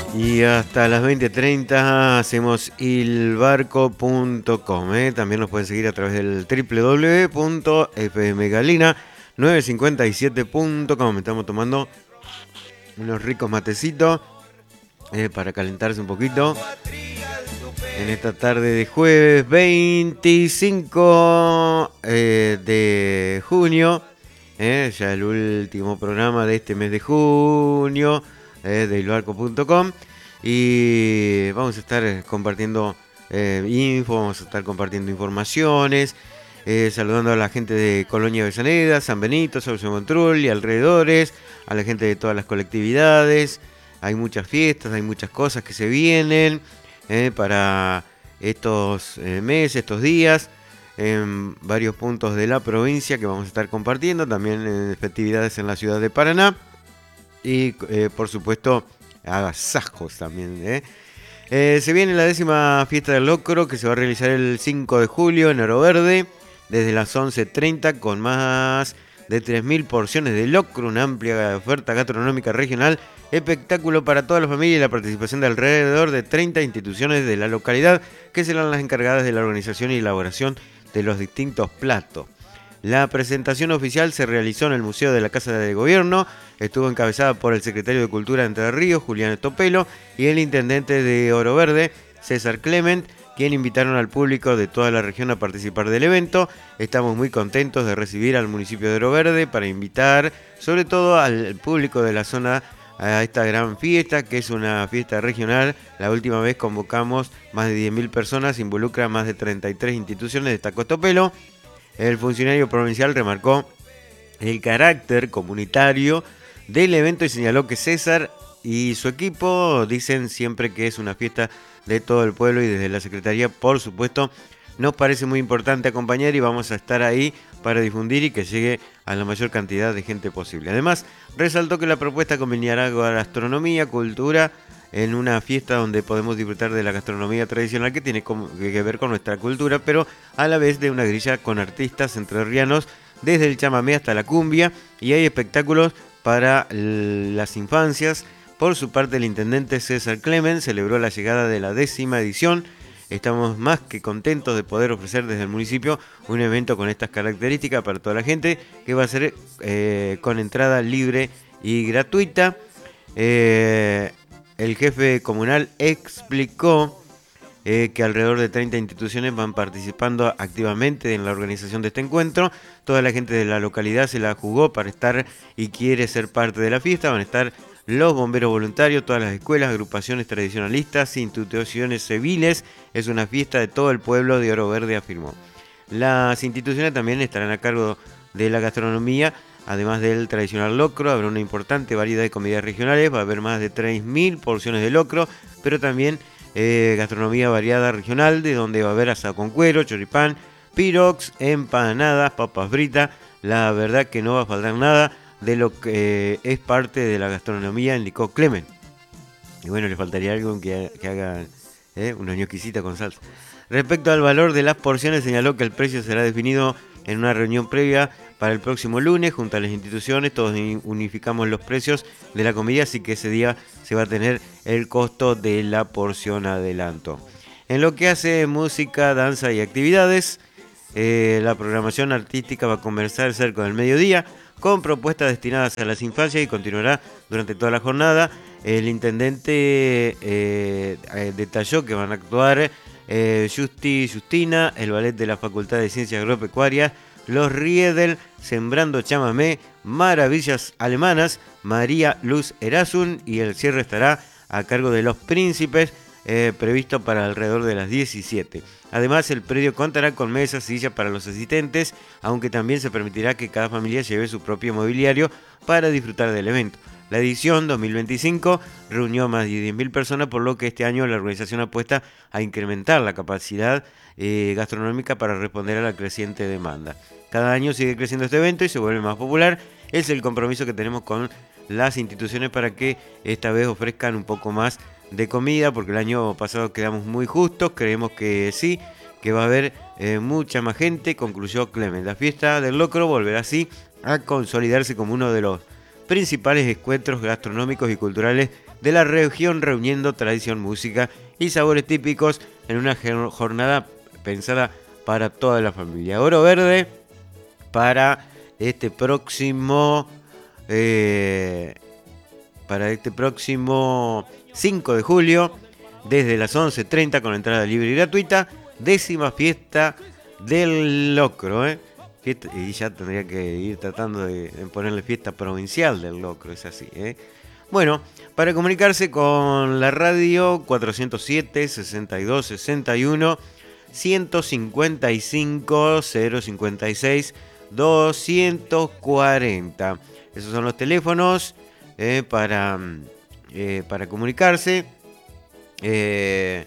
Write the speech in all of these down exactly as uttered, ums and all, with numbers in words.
Y hasta las veinte treinta hacemos il barco punto com. ¿eh? También nos pueden seguir a través del doble u doble u doble u punto f m galina novecientos cincuenta y siete punto com. Estamos tomando unos ricos matecitos eh, para calentarse un poquito en esta tarde de jueves veinticinco eh, de junio. Eh, ya el último programa de este mes de junio eh, de il barco punto com. Y vamos a estar compartiendo eh, info, vamos a estar compartiendo informaciones, eh, saludando a la gente de Colonia Avellaneda, San Benito, Sauce Montrul y alrededores, a la gente de todas las colectividades. Hay muchas fiestas, hay muchas cosas que se vienen eh, para estos eh, meses, estos días, en varios puntos de la provincia que vamos a estar compartiendo, también en festividades en la ciudad de Paraná y eh, por supuesto agasajos también. ¿eh? Eh, se viene la décima fiesta del locro que se va a realizar el cinco de julio en Oro Verde desde las once treinta con más de tres mil porciones de locro, una amplia oferta gastronómica regional, espectáculo para toda la familia y la participación de alrededor de treinta instituciones de la localidad que serán las encargadas de la organización y elaboración de los distintos platos. La presentación oficial se realizó en el Museo de la Casa de Gobierno, estuvo encabezada por el secretario de Cultura de Entre Ríos, Julián Topelo, y el intendente de Oro Verde, César Clement, quien invitaron al público de toda la región a participar del evento. Estamos muy contentos de recibir al municipio de Oro Verde para invitar sobre todo al público de la zona a esta gran fiesta, que es una fiesta regional. La última vez convocamos más de diez mil personas, involucra más de treinta y tres instituciones, destacó Topelo. El funcionario provincial remarcó el carácter comunitario del evento y señaló que César y su equipo dicen siempre que es una fiesta de todo el pueblo y desde la Secretaría, por supuesto, nos parece muy importante acompañar y vamos a estar ahí para difundir y que llegue a la mayor cantidad de gente posible. Además, resaltó que la propuesta combinará gastronomía, cultura, en una fiesta donde podemos disfrutar de la gastronomía tradicional que tiene que ver con nuestra cultura, pero a la vez de una grilla con artistas entrerrianos desde el chamamé hasta la cumbia, y hay espectáculos para las infancias. Por su parte, el intendente César Clement celebró la llegada de la décima edición. Estamos más que contentos de poder ofrecer desde el municipio un evento con estas características para toda la gente, que va a ser eh, con entrada libre y gratuita. Eh, El jefe comunal explicó eh, que alrededor de treinta instituciones van participando activamente en la organización de este encuentro. Toda la gente de la localidad se la jugó para estar y quiere ser parte de la fiesta. Van a estar los bomberos voluntarios, todas las escuelas, agrupaciones tradicionalistas, instituciones civiles. Es una fiesta de todo el pueblo de Oro Verde, afirmó. Las instituciones también estarán a cargo de la gastronomía. Además del tradicional locro, habrá una importante variedad de comidas regionales, va a haber más de tres mil porciones de locro, pero también eh, gastronomía variada regional, de donde va a haber asado con cuero, choripán, pirox, empanadas, papas fritas. La verdad que no va a faltar nada de lo que eh, es parte de la gastronomía, indicó Clement. Y bueno, le faltaría algo que, que haga eh, unos ñoquisitos con salsa. Respecto al valor de las porciones, señaló que el precio será definido en una reunión previa para el próximo lunes junto a las instituciones. Todos unificamos los precios de la comida, así que ese día se va a tener el costo de la porción adelanto. En lo que hace música, danza y actividades, eh, la programación artística va a comenzar cerca del mediodía con propuestas destinadas a las infancias y continuará durante toda la jornada. El intendente eh, eh, detalló que van a actuar eh, Justi Justina, el ballet de la Facultad de Ciencias Agropecuarias, los Riedel, Sembrando Chamamé, Maravillas Alemanas, María Luz Erasun, y el cierre estará a cargo de Los Príncipes, eh, previsto para alrededor de las diecisiete. Además, el predio contará con mesas y sillas para los asistentes, aunque también se permitirá que cada familia lleve su propio mobiliario para disfrutar del evento. La edición dos mil veinticinco reunió más de diez mil personas, por lo que este año la organización apuesta a incrementar la capacidad eh, gastronómica para responder a la creciente demanda. Cada año sigue creciendo este evento y se vuelve más popular. Es el compromiso que tenemos con las instituciones para que esta vez ofrezcan un poco más de comida, porque el año pasado quedamos muy justos. Creemos que sí, que va a haber eh, mucha más gente, concluyó Clement. La fiesta del locro volverá así a consolidarse como uno de los principales encuentros gastronómicos y culturales de la región, reuniendo tradición, música y sabores típicos en una jornada pensada para toda la familia. Oro Verde para este próximo eh, para este próximo cinco de julio, desde las once treinta, con entrada libre y gratuita. Décima fiesta del locro, ¿eh? Fiesta, y ya tendría que ir tratando de, de ponerle fiesta provincial del locro, es así, ¿eh? Bueno, para comunicarse con la radio, cuatrocientos siete, sesenta y dos, sesenta y uno, ciento cincuenta y cinco, cero cincuenta y seis, doscientos cuarenta. Esos son los teléfonos eh, para, eh, para comunicarse eh,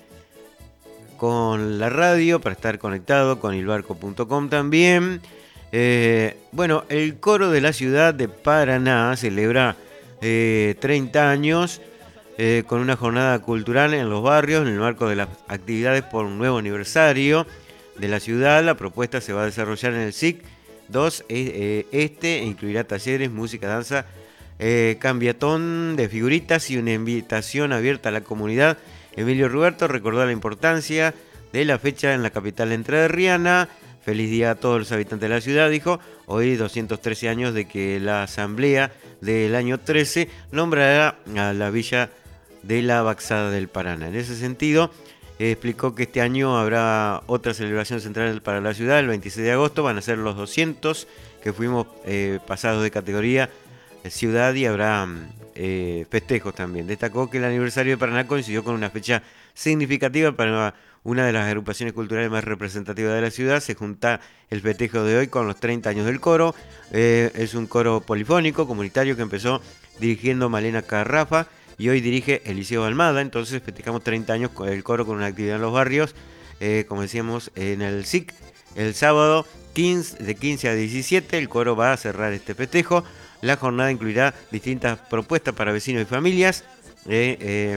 con la radio, para estar conectado con il barco punto com también. Eh, bueno, el coro de la ciudad de Paraná celebra eh, treinta años eh, con una jornada cultural en los barrios en el marco de las actividades por un nuevo aniversario de la ciudad. La propuesta se va a desarrollar en el S I C dos eh, este e incluirá talleres, música, danza, eh, cambiatón de figuritas y una invitación abierta a la comunidad. Emilio Ruberto recordó la importancia de la fecha en la capital entrerriana. Feliz día a todos los habitantes de la ciudad, dijo. Hoy doscientos trece años de que la asamblea del año trece nombrará a la villa de la Baxada del Paraná. En ese sentido, eh, explicó que este año habrá otra celebración central para la ciudad. El veintiséis de agosto van a ser los doscientos que fuimos eh, pasados de categoría eh, ciudad, y habrá eh, festejos también. Destacó que el aniversario de Paraná coincidió con una fecha significativa para una de las agrupaciones culturales más representativas de la ciudad. Se junta el festejo de hoy con los treinta años del coro. Eh, es un coro polifónico, comunitario, que empezó dirigiendo Malena Carrafa y hoy dirige Eliseo Almada. Entonces festejamos treinta años con el coro con una actividad en los barrios, eh, como decíamos, en el S I C. El sábado quince, de quince a diecisiete, el coro va a cerrar este festejo. La jornada incluirá distintas propuestas para vecinos y familias. Eh, eh,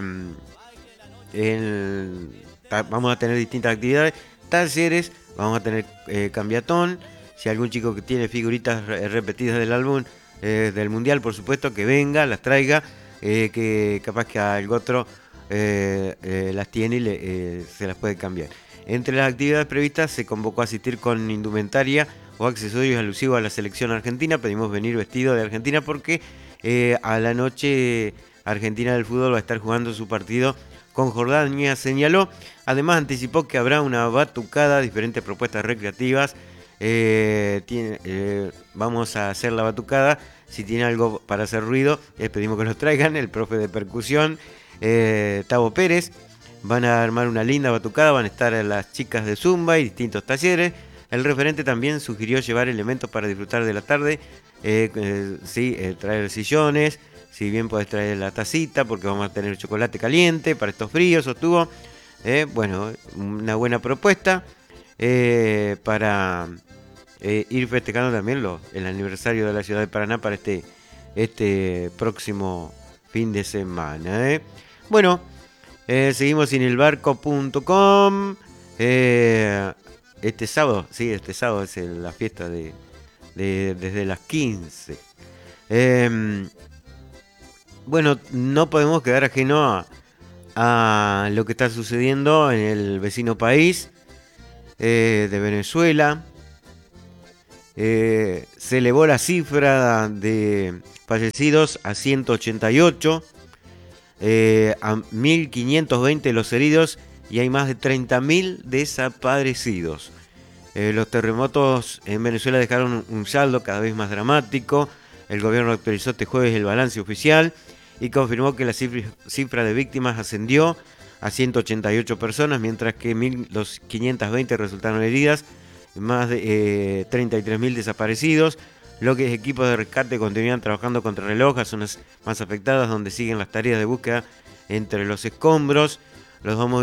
el, vamos a tener distintas actividades, talleres, vamos a tener eh, cambiatón. Si algún chico que tiene figuritas re repetidas del álbum eh, del mundial, por supuesto, que venga, las traiga, eh, que capaz que algo otro eh, eh, las tiene y le, eh, se las puede cambiar. Entre las actividades previstas se convocó a asistir con indumentaria o accesorios alusivos a la selección argentina. Pedimos venir vestido de Argentina porque eh, a la noche Argentina del fútbol va a estar jugando su partido con Jordania, señaló. Además anticipó que habrá una batucada, diferentes propuestas recreativas. Eh, tiene, eh, vamos a hacer la batucada. Si tiene algo para hacer ruido, les pedimos que nos traigan. El profe de percusión, eh, Tavo Pérez. Van a armar una linda batucada, van a estar las chicas de Zumba y distintos talleres. El referente también sugirió llevar elementos para disfrutar de la tarde. Eh, eh, sí, eh, traer sillones. Si bien podés traer la tacita, porque vamos a tener chocolate caliente para estos fríos, sostuvo. Eh, bueno, una buena propuesta eh, para eh, ir festejando también lo, el aniversario de la ciudad de Paraná para este, este próximo fin de semana. Eh. Bueno, eh, seguimos en il barco punto com. Eh, este sábado, sí, este sábado es la fiesta de, de desde las quince. Eh, Bueno, no podemos quedar ajeno a, a lo que está sucediendo en el vecino país eh, de Venezuela. Eh, se elevó la cifra de fallecidos a ciento ochenta y ocho, eh, a mil quinientos veinte los heridos y hay más de treinta mil desaparecidos. Eh, los terremotos en Venezuela dejaron un saldo cada vez más dramático. El gobierno actualizó este jueves el balance oficial y confirmó que la cifra, cifra de víctimas ascendió a ciento ochenta y ocho personas, mientras que mil quinientos veinte resultaron heridas, más de eh, treinta y tres mil desaparecidos. Los equipos de rescate continúan trabajando contra reloj a zonas más afectadas, donde siguen las tareas de búsqueda entre los escombros. Los dos